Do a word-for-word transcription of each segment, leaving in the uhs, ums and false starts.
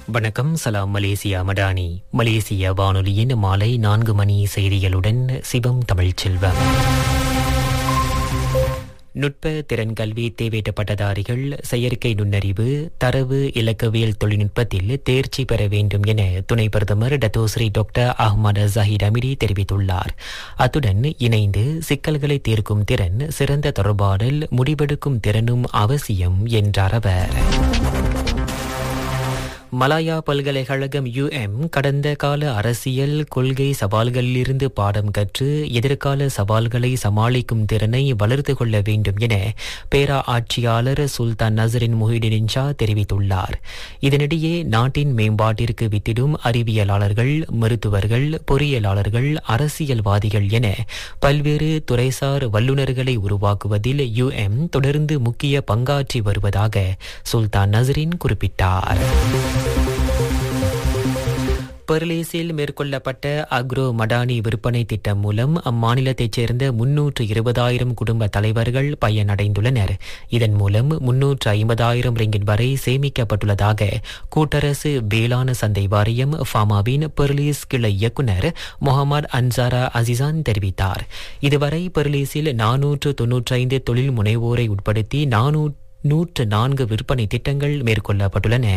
வணக்கம். சலாம் மலேசியா மடானி. மலேசிய வானொலியின் மாலை நான்கு மணி செய்திகளுடன் சிவம் தமிழ்ச்செல்வம். நுட்ப திறன் கல்வி தேவைட்ட பட்டதாரிகள் செயற்கை நுண்ணறிவு, தரவு இலக்கவியல் தொழில்நுட்பத்தில் தேர்ச்சி பெற வேண்டும் என துணை பிரதமர் டத்தோஸ்ரீ டாக்டர் அஹ்மத் ஜஹீர் அமிரி தெரிவித்துள்ளார். அத்துடன் இணைந்து சிக்கல்களை தீர்க்கும் திறன், சிறந்த தொடர்பாடல், முடிவெடுக்கும் திறனும் அவசியம் என்றார் அவர். மலாயா பல்கலைக்கழகம் யுஎம் கடந்த கால அரசியல் கொள்கை சவால்களிலிருந்து பாடம் கற்று எதிர்கால சவால்களை சமாளிக்கும் திறனை வளர்த்து கொள்ள வேண்டும் என பேரா ஆட்சியாளர் சுல்தான் நசரின் முஹிடின் ஷா தெரிவித்துள்ளார். இதனிடையே நாட்டின் மேம்பாட்டிற்கு வித்திடும் அறிவியலாளர்கள், மருத்துவர்கள், பொறியியலாளர்கள், அரசியல்வாதிகள் என பல்வேறு துறைசார் வல்லுநர்களை உருவாக்குவதில் யுஎம் தொடர்ந்து முக்கிய பங்காற்றி வருவதாக சுல்தான் நசரின் குறிப்பிட்டார். பெர்லிஸில் மேற்கொள்ளப்பட்ட அக்ரோ மடானி விற்பனை திட்டம் மூலம் அம்மாநிலத்தைச் சேர்ந்த முன்னூற்று இருபதாயிரம் குடும்ப தலைவர்கள் பயனடைந்துள்ளனர். இதன் மூலம் முன்னூற்று ஐம்பதாயிரம் ரிங்கிட் வரை சேமிக்கப்பட்டுள்ளதாக கூட்டரசு வேளாண் சந்தை வாரியம் ஃபாமாவின் பெர்லிஸ் கிளை இயக்குநர் முகமது அன்சாரா அசிசான் தெரிவித்தார். இதுவரை பெர்லிஸில் நானூற்று தொன்னூற்றி ஐந்து தொழில் முனைவோரை உட்படுத்தி நானூற்று நான்கு விற்பனை திட்டங்கள் மேற்கொள்ளப்பட்டுள்ளன.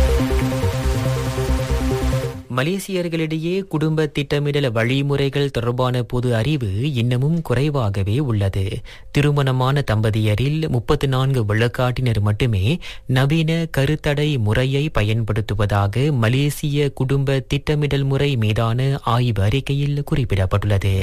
மலேசியர்களிடையே குடும்ப திட்டமிடல் வழிமுறைகள் தொடர்பான பொது அறிவு இன்னமும் குறைவாகவே உள்ளது. திருமணமான தம்பதியரில் முப்பத்து நான்கு விழுக்காட்டினர் மட்டுமே நவீன கருத்தடை முறையை பயன்படுத்துவதாக மலேசிய குடும்ப திட்டமிடல் முறை மீதான ஆய்வு அறிக்கையில் குறிப்பிடப்பட்டுள்ளது.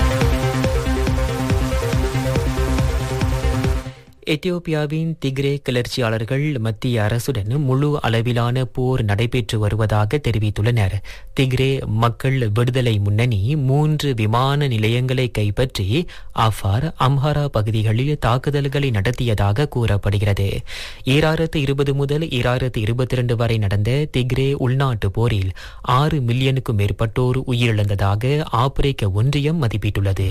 எத்தியோப்பியாவின் திக்ரே கிளர்ச்சியாளர்கள் மத்திய அரசுடன் முழு அளவிலான போர் நடைபெற்று வருவதாக தெரிவித்துள்ளனர். திக்ரே மக்கள் விடுதலை முன்னணி மூன்று விமான நிலையங்களை கைப்பற்றி ஆஃபார், அம்ஹாரா பகுதிகளில் தாக்குதல்களை நடத்தியதாக கூறப்படுகிறது. ஈராயிரத்து இருபது முதல் ஈராயிரத்து இருபத்தி இரண்டு வரை நடந்த திக்ரே உள்நாட்டு போரில் ஆறு மில்லியனுக்கும் மேற்பட்டோர் உயிரிழந்ததாக ஆப்பிரிக்க ஒன்றியம் மதிப்பிட்டுள்ளது.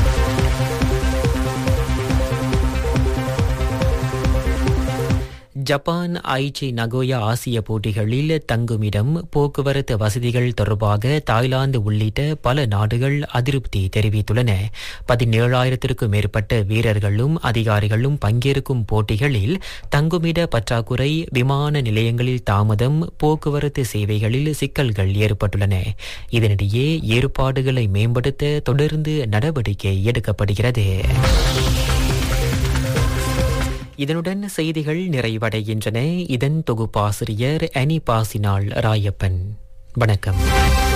ஜப்பான் ஐச்சி நகோயா ஆசிய போட்டிகளில் தங்குமிடம், போக்குவரத்து வசதிகள் தொடர்பாக தாய்லாந்து உள்ளிட்ட பல நாடுகள் அதிருப்தி தெரிவித்துள்ளன. பதினேழாயிரத்திற்கும் மேற்பட்ட வீரர்களும் அதிகாரிகளும் பங்கேற்கும் போட்டிகளில் தங்குமிட பற்றாக்குறை, விமான நிலையங்களில் தாமதம், போக்குவரத்து சேவைகளில் சிக்கல்கள் ஏற்பட்டுள்ளன. இதனிடையே ஏற்பாடுகளை மேம்படுத்த தொடர்ந்து நடவடிக்கை எடுக்கப்படுகிறது. இதனுடன் செய்திகள் நிறைவடைகின்றன. இதன் தொகுப்பாசிரியர் அனி பாசினாள் ராயப்பன். வணக்கம்.